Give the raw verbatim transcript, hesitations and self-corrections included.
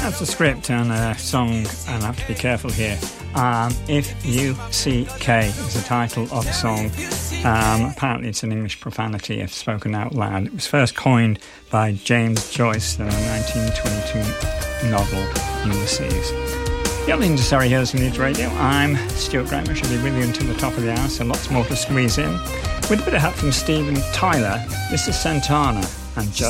That's the script and a song, and I have to be careful here. Um, If You C K is the title of the song. Um, apparently it's an English profanity if spoken out loud. It was first coined by James Joyce in a nineteen twenty-two novel, Ulysses. You're listening to Surrey Hills News Radio. I'm Stuart Graham. I shall be with you until the top of the hour, so lots more to squeeze in. With a bit of help from Steven Tyler, this is Santana and Just